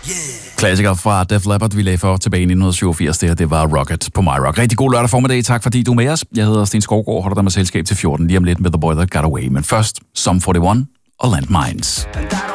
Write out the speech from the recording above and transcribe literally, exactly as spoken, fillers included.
Klassiker fra Def Leppard, vi lagde for tilbage i nitten syvogfirs. Det her, det var Rocket på MyRock. Rigtig god lørdag formiddag. Tak fordi du er med os. Jeg hedder Sten Skovgaard, holder dig med selskab til fjorten lige om lidt med The Boy That Got Away. Men først, Sum forty-one og Landmines.